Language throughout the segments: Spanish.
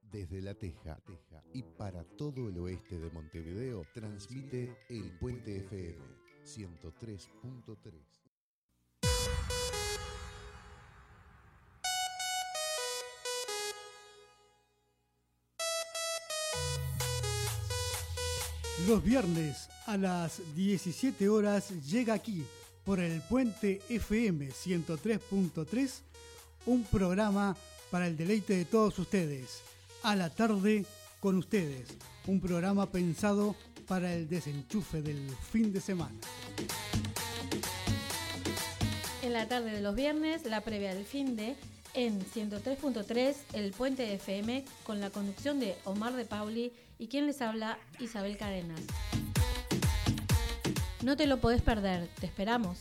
Desde La Teja y para todo el oeste de Montevideo, transmite El Puente FM 103.3. Los viernes a las 17 horas llega aquí, por el Puente FM 103.3, un programa para el deleite de todos ustedes. A la tarde con ustedes, un programa pensado para el desenchufe del fin de semana. En la tarde de los viernes, la previa del finde en 103.3, el Puente FM, con la conducción de Omar de Pauli y quien les habla, Isabel Cadenas. No te lo podés perder, te esperamos.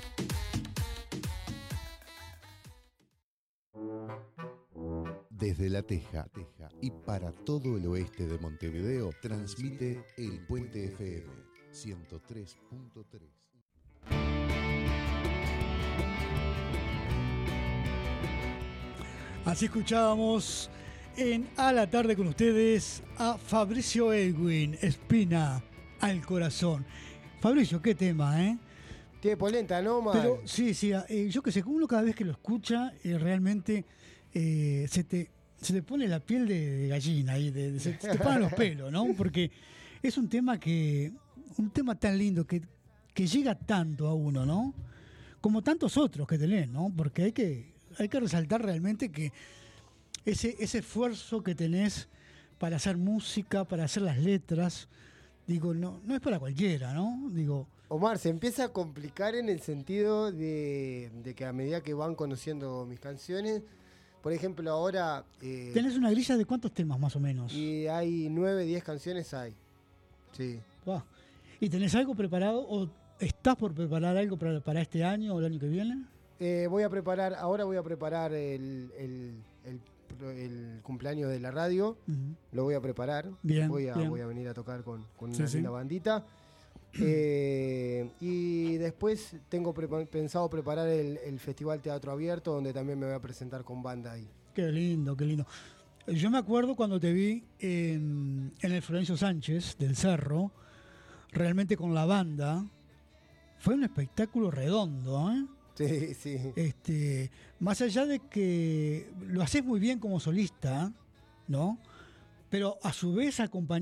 Desde La Teja y para todo el oeste de Montevideo, transmite El Puente FM 103.3. Así escuchábamos en A la Tarde con ustedes a Fabricio Edwin, Espina al Corazón. Fabricio, qué tema, ¿eh? Tiene polenta, ¿no, man? Pero sí, yo que sé, uno cada vez que lo escucha, realmente se te pone la piel de gallina y se te paran los pelos, ¿no? Porque es un tema tan lindo que llega tanto a uno, ¿no? Como tantos otros que tenés, ¿no? Porque hay que resaltar realmente que ese esfuerzo que tenés para hacer música, para hacer las letras, digo, no es para cualquiera, ¿no? Digo, Omar, se empieza a complicar en el sentido de que a medida que van conociendo mis canciones, por ejemplo, ahora... ¿tenés una grilla de cuántos temas más o menos? Y hay 9, 10 canciones hay. Sí. Wow. ¿Y tenés algo preparado o estás por preparar algo para este año o el año que viene? Voy a preparar el cumpleaños de la radio. Uh-huh. Lo voy a preparar. Bien, voy a venir a tocar con una linda bandita. Y después tengo pensado preparar el Festival Teatro Abierto, donde también me voy a presentar con banda ahí. Qué lindo, qué lindo. Yo me acuerdo cuando te vi en el Florencio Sánchez del Cerro, realmente con la banda. Fue un espectáculo redondo, ¿eh? Sí, sí. Más allá de que lo haces muy bien como solista, ¿no? Pero a su vez acompañado